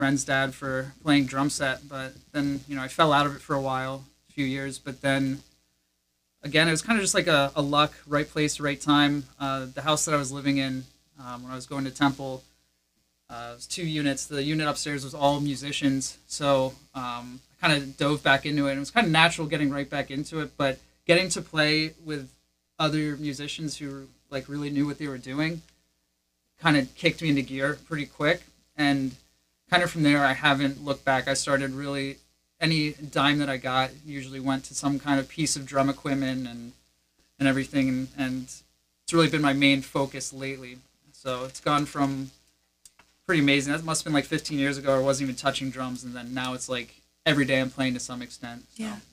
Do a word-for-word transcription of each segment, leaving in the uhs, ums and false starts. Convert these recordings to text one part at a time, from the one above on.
friend's dad for playing drum set, but then you know I fell out of it for a while, a few years, but then again it was kind of just like a, a luck, right place, right time. Uh, the house that I was living in um, when I was going to Temple, uh, it was two units. The unit upstairs was all musicians, so um, I kind of dove back into it. And it was kind of natural getting right back into it, but getting to play with other musicians who like really knew what they were doing kind of kicked me into gear pretty quick. And kind of from there, I haven't looked back. I started really, any dime that I got usually went to some kind of piece of drum equipment and and everything. And, and it's really been my main focus lately. So it's gone from pretty amazing. That must have been like fifteen years ago. I wasn't even touching drums. And then now it's like every day I'm playing to some extent. So. Yeah.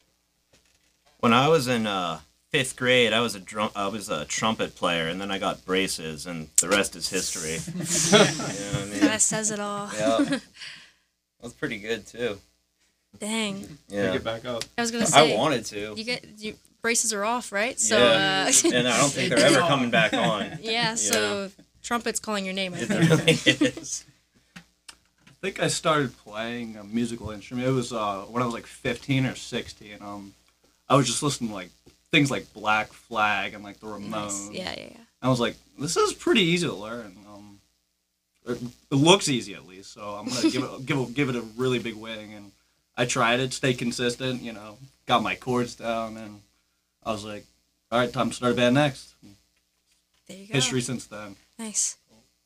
When I was in uh, fifth grade, I was a drum, I was a trumpet player, and then I got braces, and the rest is history. You know what I mean? That says it all. Yeah. That was pretty good, too. Dang. Yeah. Pick it back up. I was gonna say. I wanted to. You get you, braces are off, right? So. Yeah. Uh, And I don't think they're ever coming back on. yeah. So trumpet's calling your name. I It think. really is. I think I started playing a musical instrument. It was uh, when I was like fifteen or sixteen. Um, I was just listening to like things like Black Flag and like the Ramones. Nice. Yeah, yeah, yeah. I was like, this is pretty easy to learn. Um, it, it looks easy at least, so I'm gonna give it give it, give it a really big wing. And I tried it, stayed consistent. You know, got my chords down, and I was like, all right, time to start a band next. There you go. History since then. Nice.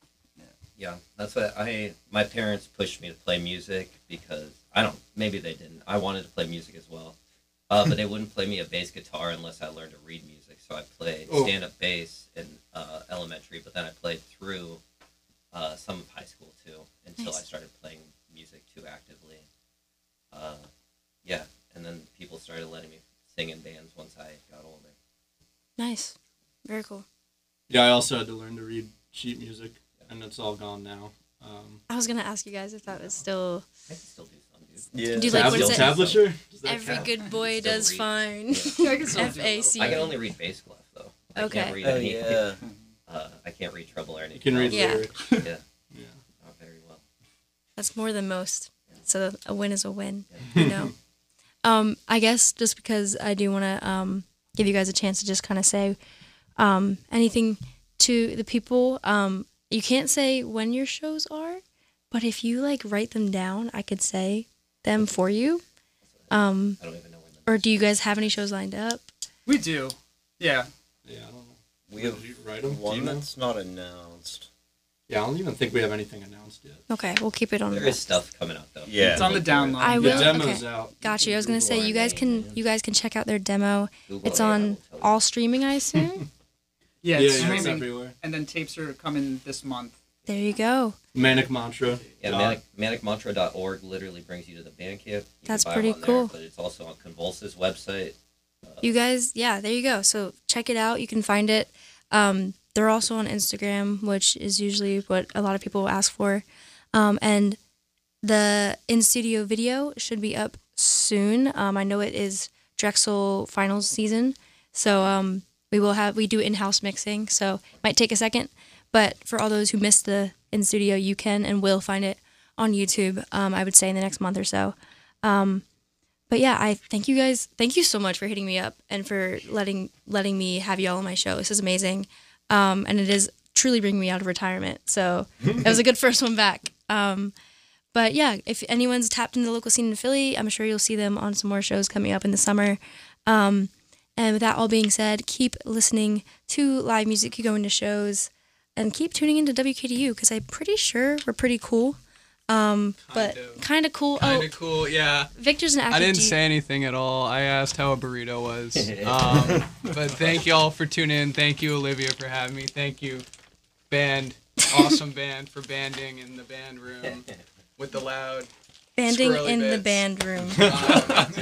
Yeah, that's what I. My parents pushed me to play music because I don't. Maybe they didn't. I wanted to play music as well, uh, but they wouldn't play me a bass guitar unless I learned to read music. So I played Oh. stand-up bass in uh, elementary, but then I played through uh, some of high school too until Nice. I started playing music too actively. Uh, yeah, and then people started letting me sing in bands once I got older. Nice. Very cool. Yeah, I also had to learn to read sheet music, and it's all gone now. Um, I was gonna ask you guys if that was still. I can still do some, dude. Yeah. Do you like what tablet, is it? tablature? Does that Every count? good boy Still does read. fine. Yeah. I can still F do a A little. C. I can only read bass clef though. I Okay. can't read Oh, any. yeah. Uh, I can't read treble or anything. You can read Yeah. lyrics. Yeah, Yeah. not very well. That's more than most. So a win is a win, you know. um, I guess just because I do want to um, give you guys a chance to just kind of say um, anything to the people. Um, you can't say when your shows are, but if you like write them down, I could say them for you. Um, I don't even know when. The or do you guys have any shows lined up? We do. Yeah. Yeah, I don't know. We have Did you write 'em? Do one you know? that's not announced. Yeah, I don't even think we have anything announced yet. Okay, we'll keep it on. There the is stuff coming out though. Yeah. It's on the download. I The will. demo's Okay. out. Got you. I was gonna say you guys can you guys can check out their demo. Google It's A I will on tell you. all streaming, I assume. Yeah, Yeah, it's yeah, it's streaming. everywhere. And then tapes are coming this month. There you go. Manic Mantra. Yeah, dot- manic, manic mantra dot org literally brings you to the Bandcamp. You That's can buy pretty them on cool. There, but it's also on Convulse's website. You guys, yeah, there you go. So check it out. You can find it. Um, they're also on Instagram, which is usually what a lot of people ask for. Um, and the in studio video should be up soon. Um, I know it is Drexel finals season, so um, we will have we do in house mixing. So it might take a second, but for all those who missed the in studio, you can and will find it on YouTube. Um, I would say in the next month or so. Um, But yeah, I thank you guys. Thank you so much for hitting me up and for letting letting me have y'all on my show. This is amazing, um, and it is truly bringing me out of retirement. So it was a good first one back. Um, but yeah, if anyone's tapped into the local scene in Philly, I'm sure you'll see them on some more shows coming up in the summer. Um, and with that all being said, keep listening to live music, keep going to shows, and keep tuning into W K D U because I'm pretty sure we're pretty cool. Um, but Kind of. kind of cool. Kind oh, of cool, yeah. Victor's an active I didn't D- say anything at all. I asked how a burrito was. Um, but thank y'all for tuning in. Thank you, Olivia, for having me. Thank you, band, awesome band, for banding in the band room with the loud. banding squirrely in the bits. band room. Um,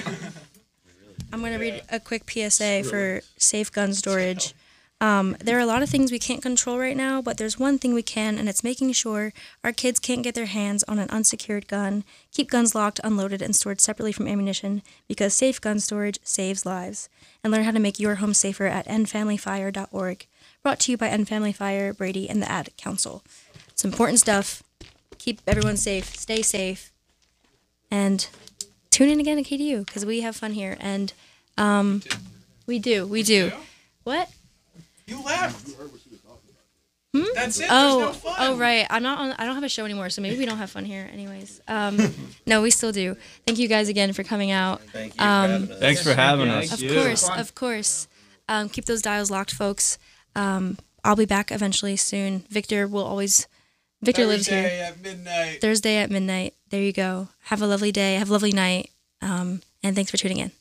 I'm going to read a quick P S A for safe gun storage. Um, there are a lot of things we can't control right now, but there's one thing we can, and it's making sure our kids can't get their hands on an unsecured gun. Keep guns locked, unloaded, and stored separately from ammunition because safe gun storage saves lives. And learn how to make your home safer at end family fire dot org. Brought to you by End Family Fire, Brady, and the Ad Council. It's important stuff. keep everyone safe. Stay safe. And tune in again to K D U because we have fun here. And um, we do. We do. What? You left. Hmm? That's it. Oh, There's no fun. oh, right. I'm not on. I don't have a show anymore, so maybe we don't have fun here, anyways. Um, no, we still do. Thank you guys again for coming out. Thank you Um, for having us. Thanks for having Yeah, us. Of you. course, Fun. of course. Um, keep those dials locked, folks. Um, I'll be back eventually soon. Victor will always. Victor lives here. Thursday at midnight. Thursday at midnight. There you go. Have a lovely day. Have a lovely night. Um, and thanks for tuning in.